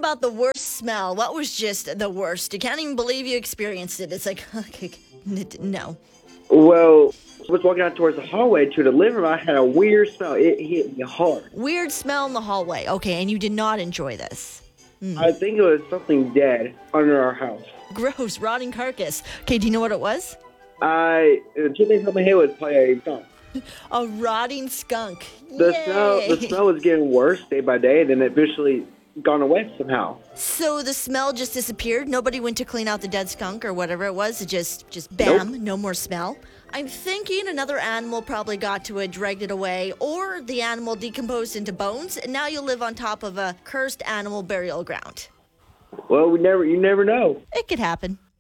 about the worst smell. What was just the worst? You can't even believe you experienced it. It's like, okay, no. Well, I was walking out towards the hallway to the living room. I had a weird smell. It hit me hard. Weird smell in the hallway. Okay, and you did not enjoy this. I think it was something dead under our house. Gross, rotting carcass. Okay, do you know what it was? The two things on my head was probably a skunk. A rotting skunk. The Yay. smell was getting worse day by day, and then it eventually gone away somehow. So the smell just disappeared? Nobody went to clean out the dead skunk or whatever it was? It just bam, Nope. No more smell? I'm thinking another animal probably got to it, dragged it away, or the animal decomposed into bones, and now you live on top of a cursed animal burial ground. Well, you never know. It could happen.